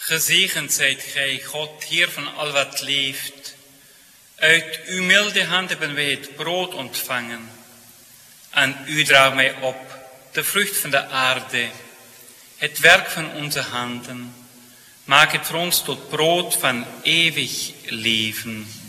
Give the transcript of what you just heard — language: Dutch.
Gezegend zijt gij, God, Heer van al wat leeft. Uit uw milde hand hebben wij het brood ontvangen. Aan u draag mij op, de vrucht van de aarde, het werk van onze handen. Maak het voor ons tot brood van eeuwig leven.